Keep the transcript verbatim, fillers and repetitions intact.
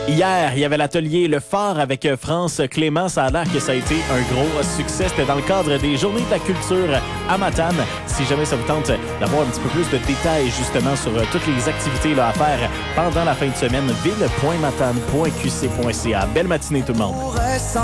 Hier, il y avait l'atelier Le Phare avec France Clément. Ça a l'air que ça a été un gros succès. C'était dans le cadre des Journées de la culture à Matane. Si jamais ça vous tente d'avoir un petit peu plus de détails justement sur toutes les activités là, à faire pendant la fin de semaine, ville point matane point q c point c a. Belle matinée tout le monde.